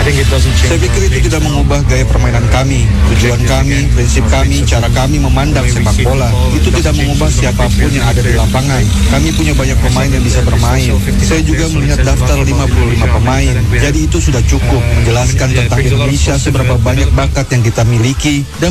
Saya pikir itu tidak mengubah gaya permainan kami, tujuan kami, prinsip kami, cara kami memandang sepak bola. Itu tidak mengubah siapapun yang ada di lapangan. Kami punya banyak pemain yang bisa bermain. Saya juga melihat daftar 55 pemain. Jadi itu sudah cukup menjelaskan tentang Indonesia seberapa banyak bakat yang kita miliki dan